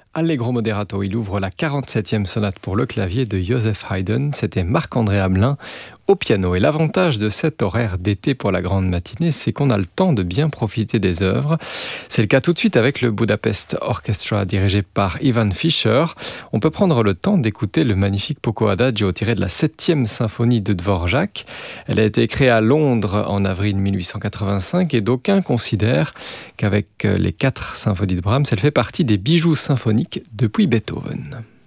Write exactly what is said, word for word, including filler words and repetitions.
Allegro moderato, il ouvre la quarante-septième sonate pour le clavier de Joseph Haydn. C'était Marc-André Hamelin au piano. Et l'avantage de cet horaire d'été pour la grande matinée, c'est qu'on a le temps de bien profiter des œuvres. C'est le cas tout de suite avec le Budapest Orchestra dirigé par Ivan Fischer. On peut prendre le temps d'écouter le magnifique Poco Adagio tiré de la septième symphonie de Dvorak. Elle a été créée à Londres en avril mille huit cent quatre-vingt-cinq et d'aucuns considèrent qu'avec les quatre symphonies de Brahms, elle fait partie des bijoux symphoniques depuis Beethoven.